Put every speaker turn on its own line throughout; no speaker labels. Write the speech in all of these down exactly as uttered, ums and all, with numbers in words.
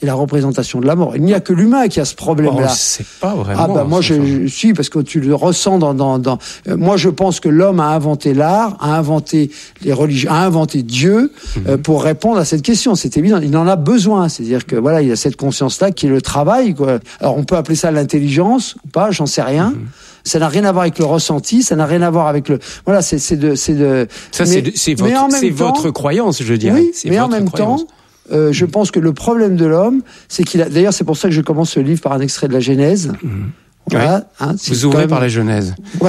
est la représentation de la mort. Il n'y a que l'humain qui a ce problème-là.
Oh, c'est pas vraiment.
Ah bah moi je, je suis parce que tu le ressens dans dans dans. Euh, moi je pense que l'homme a inventé l'art, a inventé les religions, a inventé Dieu mmh. euh, pour répondre à cette question. C'est évident. Il en a besoin. C'est-à-dire que voilà, il a cette conscience-là qui est le travail, quoi. Alors on peut appeler ça l'intelligence ou pas, j'en sais rien. Mmh. Ça n'a rien à voir avec le ressenti, ça n'a rien à voir avec le. Voilà, c'est c'est de c'est de.
Ça
mais,
c'est de, c'est votre c'est temps, votre croyance, je dirais.
Oui,
c'est
mais en même
croyance.
temps. Euh, je pense que le problème de l'homme, c'est qu'il a. D'ailleurs, c'est pour ça que je commence ce livre par un extrait de la Genèse. Mmh. Voilà,
ouais.
hein,
vous ouvrez même... par la Genèse.
Ouais.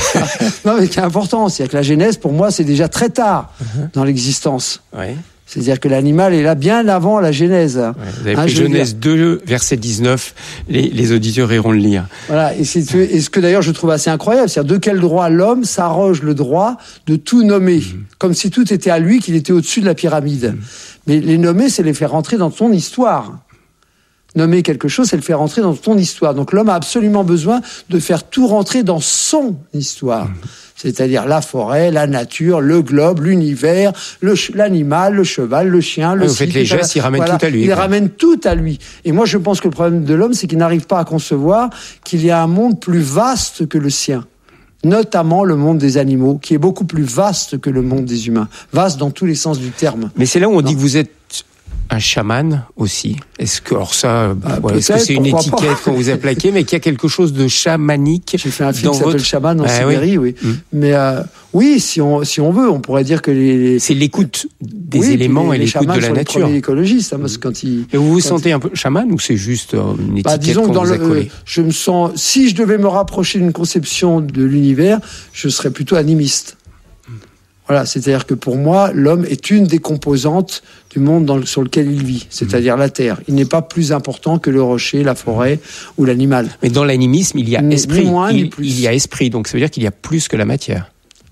Non, mais qui est important, c'est que la Genèse, pour moi, c'est déjà très tard uh-huh. dans l'existence.
Ouais.
C'est-à-dire que l'animal est là bien avant la Genèse.
Ouais, vous avez hein, fait Genèse dire... deux, verset dix-neuf, les, les auditeurs iront le lire.
Voilà, et, c'est, et ce que d'ailleurs je trouve assez incroyable, c'est-à-dire de quel droit l'homme s'arroge le droit de tout nommer, mmh. comme si tout était à lui, qu'il était au-dessus de la pyramide. Mmh. Mais les nommer, c'est les faire rentrer dans ton histoire. Nommer quelque chose, c'est le faire rentrer dans ton histoire. Donc l'homme a absolument besoin de faire tout rentrer dans son histoire. Mmh. C'est-à-dire la forêt, la nature, le globe, l'univers, le ch- l'animal, le cheval, le chien, le
Vous faites les gestes, il ramène
voilà,
tout à lui.
Il
quoi.
ramène tout à lui. Et moi, je pense que le problème de l'homme, c'est qu'il n'arrive pas à concevoir qu'il y a un monde plus vaste que le sien. Notamment le monde des animaux, qui est beaucoup plus vaste que le monde des humains. Vaste dans tous les sens du terme.
Mais c'est là où on
non.
dit que vous êtes un chaman aussi. Est-ce que, alors ça,
bah,
ouais, est-ce que c'est une étiquette pas. qu'on vous a plaquée, mais qu'il y a quelque chose de chamanique?
J'ai fait un film qui
votre...
s'appelle Chaman en
ah,
Sibérie, oui. oui. Mmh. Mais euh, oui, si on si on veut, on pourrait dire que les
c'est l'écoute des
oui,
éléments
les,
et l'écoute de la
sont
nature.
Les premiers écologistes, hein, parce que quand ils.
Et vous vous
quand
sentez
ils...
un peu chaman ou c'est juste une étiquette
bah, disons
qu'on
que dans
vous a
le,
collée?
Je me sens. Si je devais me rapprocher d'une conception de l'univers, je serais plutôt animiste. Voilà, c'est-à-dire que pour moi, l'homme est une des composantes du monde dans le, sur lequel il vit, c'est-à-dire mmh. la terre. Il n'est pas plus important que le rocher, la forêt ou l'animal.
Mais dans l'animisme, il y a
ni,
esprit.
Ni moins,
il,
ni plus.
il y a esprit, donc ça veut dire qu'il y a plus que la matière.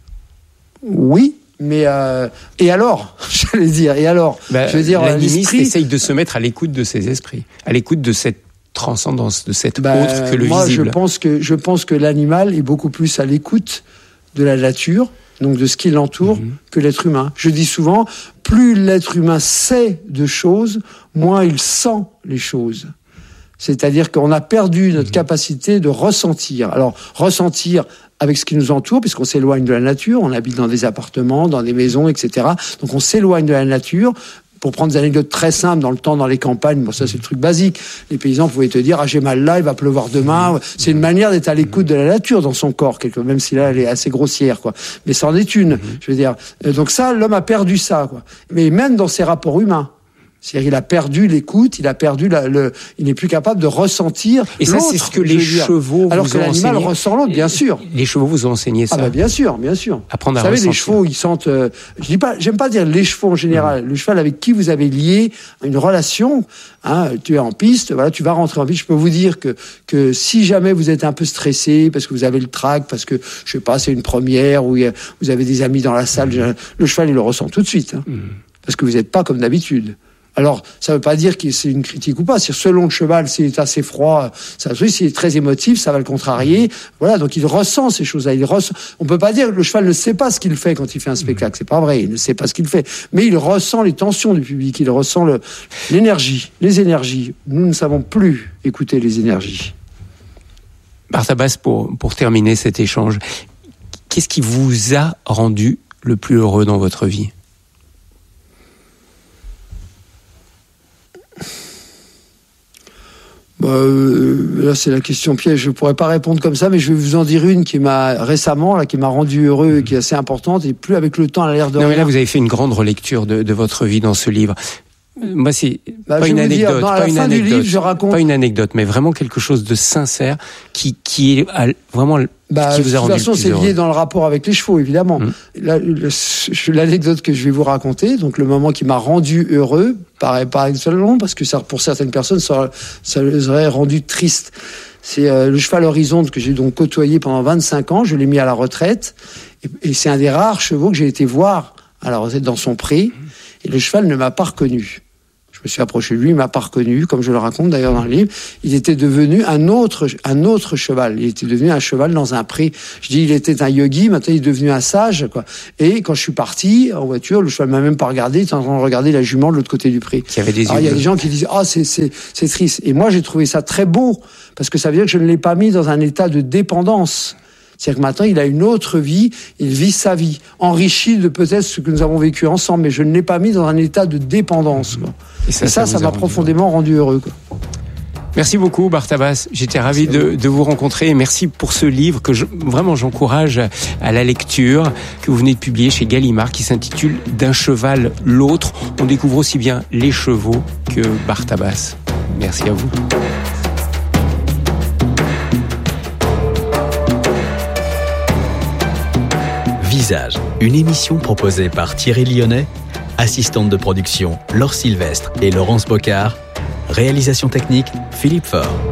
Oui, mais euh, et alors, j'allais dire, et alors,
bah,
je veux dire,
l'animiste
l'esprit
essaye de se mettre à l'écoute de ses esprits, à l'écoute de cette transcendance, de cette
bah,
autre que le
moi,
visible.
Moi, je pense que je pense que l'animal est beaucoup plus à l'écoute de la nature, donc de ce qui l'entoure, mmh. que l'être humain. Je dis souvent, plus l'être humain sait de choses, moins il sent les choses. C'est-à-dire qu'on a perdu notre mmh. capacité de ressentir. Alors, ressentir avec ce qui nous entoure, puisqu'on s'éloigne de la nature, on habite dans des appartements, dans des maisons, et cetera. Donc on s'éloigne de la nature. Pour prendre des anecdotes très simples, dans le temps, dans les campagnes, bon, ça c'est le truc basique. Les paysans pouvaient te dire, ah j'ai mal là, il va pleuvoir demain. C'est une manière d'être à l'écoute de la nature dans son corps, quelque, même si là elle est assez grossière, quoi. Mais c'en est une, je veux dire. Donc ça, l'homme a perdu ça, quoi. Mais même dans ses rapports humains. C'est-à-dire qu'il a perdu l'écoute, il a perdu la, le, il n'est plus capable de ressentir
et ça,
l'autre.
C'est ce que les chevaux
Alors
vous
que
ont
l'animal
enseigné.
Ressent l'autre, bien sûr.
Les chevaux vous ont enseigné ça.
Ah bah bien sûr, bien sûr.
Apprendre à
vous savez,
ressentir.
les chevaux, ils sentent. Euh, je dis pas, j'aime pas dire les chevaux en général. Mmh. Le cheval avec qui vous avez lié une relation. Hein, tu es en piste, voilà, tu vas rentrer en piste. Je peux vous dire que que si jamais vous êtes un peu stressé parce que vous avez le trac, parce que je sais pas, c'est une première ou vous avez des amis dans la salle, mmh. le cheval il le ressent tout de suite, hein, mmh. parce que vous n'êtes pas comme d'habitude. Alors, ça ne veut pas dire que c'est une critique ou pas. C'est selon le cheval, s'il est assez froid, ça, s'il est très émotif, ça va le contrarier. Voilà, donc il ressent ces choses-là. Il ressent. On peut pas dire que le cheval ne sait pas ce qu'il fait quand il fait un spectacle. C'est pas vrai. Il ne sait pas ce qu'il fait, mais il ressent les tensions du public. Il ressent le, l'énergie, les énergies. Nous ne savons plus écouter les énergies.
Barthabas, pour pour terminer cet échange, qu'est-ce qui vous a rendu le plus heureux dans votre vie ?
Bah, euh, là, c'est la question piège. Je pourrais pas répondre comme ça, mais je vais vous en dire une qui m'a récemment, là, qui m'a rendu heureux et qui est assez importante. Et plus avec le temps, elle a l'air de.
Non,
rien.
mais là, vous avez fait une grande relecture de, de votre vie dans ce livre. Moi, c'est
bah,
pas une anecdote,
dire,
pas une anecdote,
livre, je raconte...
pas une anecdote, mais vraiment quelque chose de sincère qui qui est vraiment
bah,
qui vous a rendu le plus heureux.
De toute façon, c'est lié dans le rapport avec les chevaux, évidemment. Mmh. La, le, l'anecdote que je vais vous raconter, donc le moment qui m'a rendu heureux, paraît pas excellent parce que ça, pour certaines personnes, ça, ça les aurait rendu triste. C'est euh, le cheval Horizonte que j'ai donc côtoyé pendant vingt-cinq ans. Je l'ai mis à la retraite et, et c'est un des rares chevaux que j'ai été voir à la retraite dans son pré. Et le cheval ne m'a pas reconnu. Je me suis approché de lui, il m'a pas reconnu, comme je le raconte d'ailleurs dans le livre. Il était devenu un autre, un autre cheval. Il était devenu un cheval dans un pré. Je dis, il était un yogi, maintenant il est devenu un sage, quoi. Et quand je suis parti en voiture, le cheval m'a même pas regardé, il était en train de regarder la jument de l'autre côté du pré.
Qui avait des
Alors, il y a des gens qui disent, ah, c'est, c'est, c'est triste. Et moi, j'ai trouvé ça très beau, parce que ça veut dire que je ne l'ai pas mis dans un état de dépendance. C'est-à-dire que maintenant, il a une autre vie, il vit sa vie, enrichi de peut-être ce que nous avons vécu ensemble, mais je ne l'ai pas mis dans un état de dépendance, quoi. Et ça, Et ça, ça, ça m'a rendu profondément heureux. rendu heureux, quoi.
Merci beaucoup, Barthabas. J'étais ravi de, de vous rencontrer et merci pour ce livre que je, vraiment j'encourage à la lecture, que vous venez de publier chez Gallimard, qui s'intitule D'un cheval l'autre. On découvre aussi bien les chevaux que Barthabas. Merci à vous.
Visage, une émission proposée par Thierry Lyonnais, assistante de production Laure Sylvestre et Laurence Bocard, réalisation technique Philippe Faure.